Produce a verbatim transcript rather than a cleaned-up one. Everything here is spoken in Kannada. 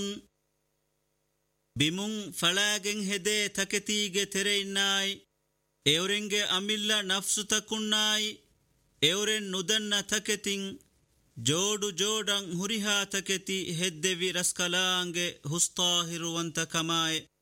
ನುಕುನ್ ಬಿಮುಂ ಫಳಾಗೆನ್ ಹೆದೆ ತಕೆತೀಗೆ ತೆರೆಯಿನ್ನಾಯಿ ಎವರೆಂಗೆ ಅಮಿಲ್ಲ ನಫ್ಸು ತಕುನ್ನಾಯಿ ಎವರೆನ್ ನುದನ್ನ ತಕೆತಿಂ ಜೋಡು ಜೋಡಂ ಹುರಿಹಾ ತಕೆತಿ ಹೆದ್ದೆವಿ ರಸ್ಕಲಾಂಗೆ ಹುಸ್ತಾಹಿರುವಂತ ಕಮಾಯೆ